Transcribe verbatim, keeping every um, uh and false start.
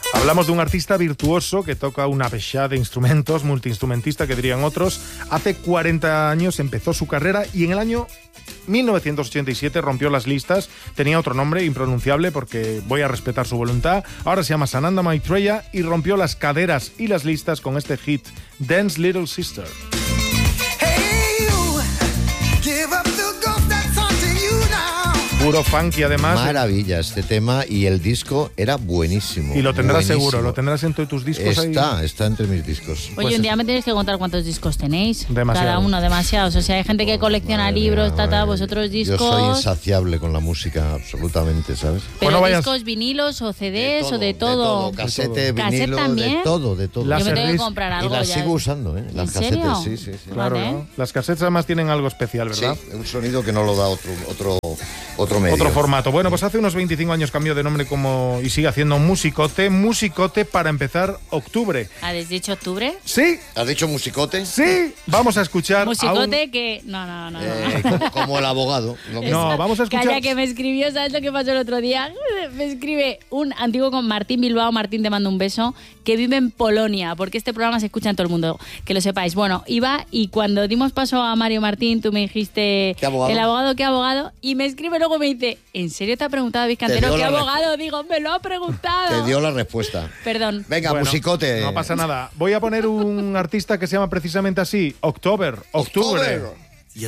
Hablamos de un artista virtuoso que toca una pechada de instrumentos, multiinstrumentista que dirían otros. Hace cuarenta años empezó su carrera y en el año mil novecientos ochenta y siete rompió las listas. Tenía otro nombre impronunciable porque voy a respetar su voluntad. Ahora se llama Sananda Maitreya y rompió las caderas y las listas con este hit, Dance Little Sister. Puro funky, además. Maravilla este tema, y el disco era buenísimo. Y lo tendrás buenísimo. seguro, lo tendrás entre tus discos. Está, ahí. está entre mis discos. Oye, Pues un día me tenéis que contar cuántos discos tenéis. Demasiados. Cada uno, demasiados. O sea, hay gente que colecciona Madre libros, mía, tata, madre. vosotros discos. Yo soy insaciable con la música, absolutamente, ¿sabes? Pero Bueno, vayas- discos, vinilos o C Ds o de De todo. todo, casete, ¿Cassette vinilo, también? de todo, de todo. Yo me Láser tengo que disc. comprar Y algo las ya. sigo usando, ¿eh? Las ¿En serio? casetes, sí, sí, sí. Claro, Vale. ¿no? Las cassettes además tienen algo especial, ¿verdad? Sí, un sonido que no lo da otro, otro, otro medio. Otro formato. Bueno, pues hace unos veinticinco años cambió de nombre como y sigue haciendo Musicote. Musicote para empezar octubre. ¿Has dicho octubre? Sí, ¿Has dicho musicote? sí. Vamos a escuchar a un- Musicote que... No, no, no. no. Eh, como, como el abogado. Lo mismo. No, vamos a escuchar. Calla, que me escribió, ¿sabes lo que pasó el otro día? Me escribe un antiguo con Martín Bilbao. Martín, te mando un beso, que vive en Polonia, porque este programa se escucha en todo el mundo, que lo sepáis. Bueno, iba y cuando dimos paso a Mario Martín, tú me dijiste... ¿Qué abogado? El abogado, ¿qué abogado? Y me escribe luego y me dice, ¿en serio te ha preguntado David Te Cantero dio qué la abogado? Digo, me lo ha preguntado. Te dio la respuesta. Perdón. Venga, Bueno, musicote. No pasa nada. Voy a poner un artista que se llama precisamente así, October, octubre. October.